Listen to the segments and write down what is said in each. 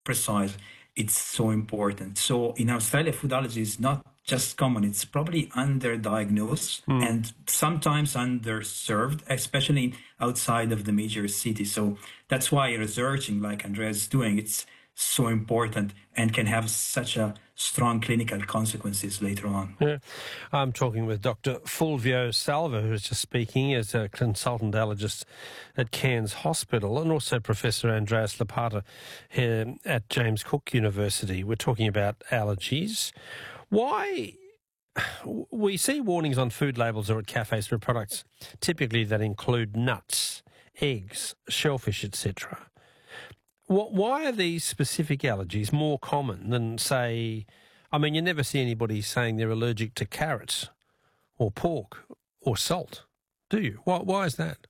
precise, it's so important. So in Australia, food allergy is not just common, it's probably underdiagnosed and sometimes underserved, especially outside of the major cities. So that's why researching like Andreas is doing, it's so important and can have such a strong clinical consequences later on. Yeah. I'm talking with Dr. Fulvio Salva, who is just speaking as a consultant allergist at Cairns Hospital, and also Professor Andreas Lopata here at James Cook University. We're talking about allergies. Why we see warnings on food labels or at cafes for products typically that include nuts, eggs, shellfish, etc. Why are these specific allergies more common than, say, I mean, you never see anybody saying they're allergic to carrots or pork or salt, do you? Why is that?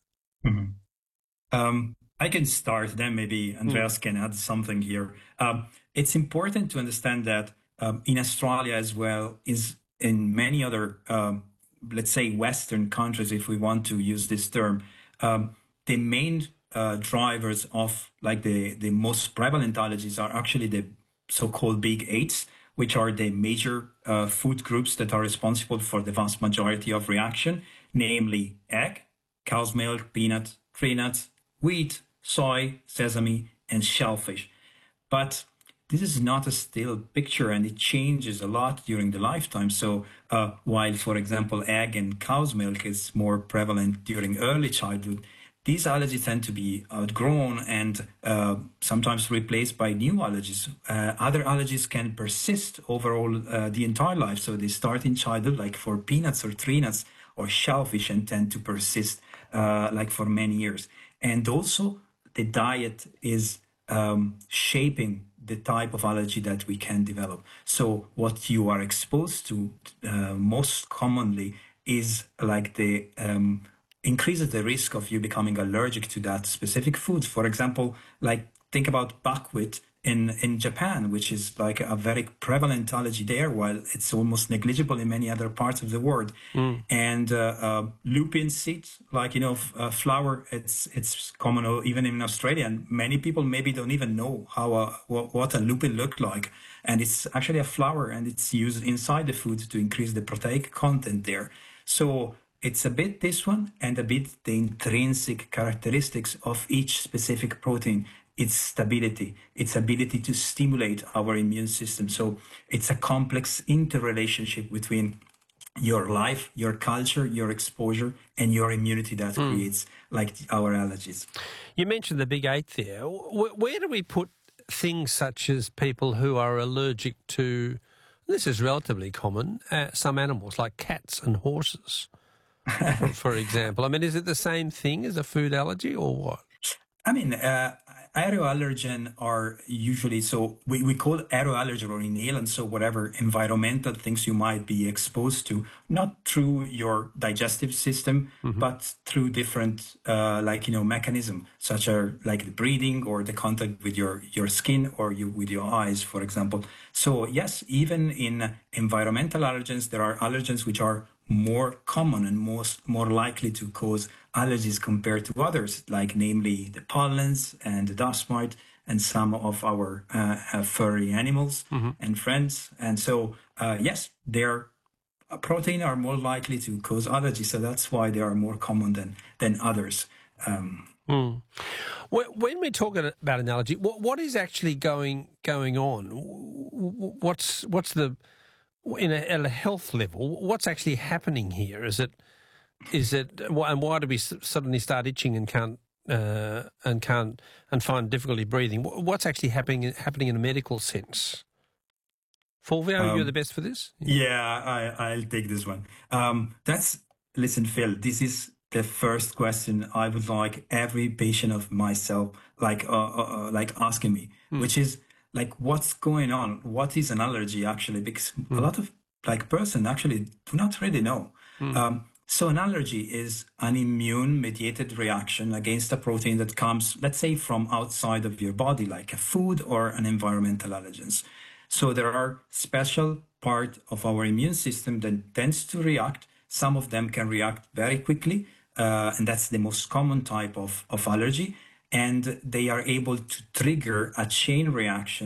I can start, then maybe Andreas can add something here. It's important to understand that in Australia as well is in many other, let's say, Western countries, if we want to use this term, the main drivers of like the most prevalent allergies are actually the so-called big eights, which are the major food groups that are responsible for the vast majority of reaction, namely egg, cow's milk, peanut, tree nuts, wheat, soy, sesame, and shellfish. But this is not a still picture, and it changes a lot during the lifetime. So while, for example, egg and cow's milk is more prevalent during early childhood, these allergies tend to be outgrown and sometimes replaced by new allergies. Other allergies can persist overall the entire life. So they start in childhood, like for peanuts or tree nuts or shellfish, and tend to persist like for many years. And also the diet is shaping the type of allergy that we can develop. So what you are exposed to most commonly is like the increases the risk of you becoming allergic to that specific food. For example, like think about buckwheat in Japan, which is like a very prevalent allergy there, while it's almost negligible in many other parts of the world. And lupin seeds, like, flour, it's common even in Australia. And many people maybe don't even know how what a lupin looked like. And it's actually a flour, and it's used inside the food to increase the proteic content there. So it's a bit this one and a bit the intrinsic characteristics of each specific protein. Its stability, its ability to stimulate our immune system. So it's a complex interrelationship between your life, your culture, your exposure, and your immunity that creates like our allergies. You mentioned the big eight there. Where do we put things such as people who are allergic to, this is relatively common, some animals like cats and horses, for example? I mean, is it the same thing as a food allergy or what? I mean, aeroallergen are usually, so we call aeroallergen or inhalant, so whatever environmental things you might be exposed to, not through your digestive system, but through different, mechanism, such as like the breathing or the contact with your skin or with your eyes, for example. So yes, even in environmental allergens, there are allergens which are more common and more likely to cause allergies compared to others, like namely the pollens and the dust mite and some of our furry animals and friends. And so, yes, their protein are more likely to cause allergies. So that's why they are more common than others. When we're talking about an allergy, what is actually going on? What's the at a health level, what's actually happening here? Is it, and why do we suddenly start itching and can't find difficulty breathing? What's actually happening in a medical sense? Fulvio, you're the best for this. Yeah, I'll take this one. Listen, Phil, this is the first question I would like every patient of myself like asking me, which is, like, what's going on? What is an allergy actually? Because a lot of person actually do not really know. So an allergy is an immune-mediated reaction against a protein that comes, let's say, from outside of your body, like a food or an environmental allergens. So there are special part of our immune system that tends to react. Some of them can react very quickly, and that's the most common type of allergy. And they are able to trigger a chain reaction